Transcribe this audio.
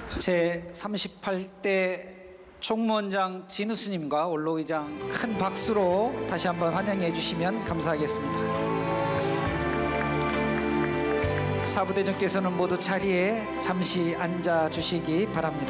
제38대 총무원장 진우 스님과 원로 의장 큰 박수로 다시 한번 환영해 주시면 감사하겠습니다. 사부대전께서는 모두 자리에 잠시 앉아 주시기 바랍니다.